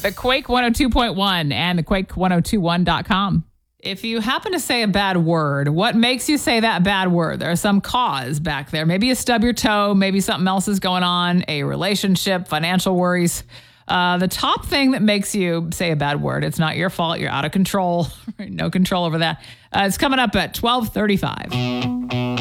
the Quake 102.1 and the Quake1021.com. If you happen to say a bad word, what makes you say that bad word? There's some cause back there. Maybe you stub your toe. Maybe something else is going on, a relationship, financial worries. The top thing that makes you say a bad word, it's not your fault. You're out of control. No control over that. It's coming up at 12:35.